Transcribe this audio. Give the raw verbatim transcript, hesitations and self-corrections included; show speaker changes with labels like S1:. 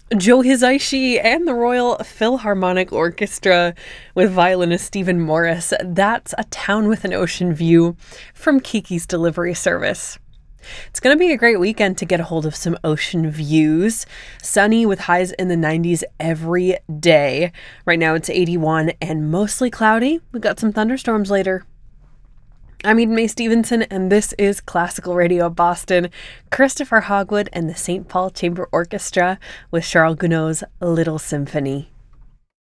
S1: Joe Hisaishi and the Royal Philharmonic Orchestra with violinist Stephen Morris. That's A Town with an Ocean View from Kiki's Delivery Service. It's going to be a great weekend to get a hold of some ocean views. Sunny with highs in the nineties every day. Right now it's eighty-one and mostly cloudy. We've got some thunderstorms later. I'm Eden Mae Stevenson, and this is Classical Radio Boston. Christopher Hogwood and the Saint Paul Chamber Orchestra with Charles Gounod's Little Symphony.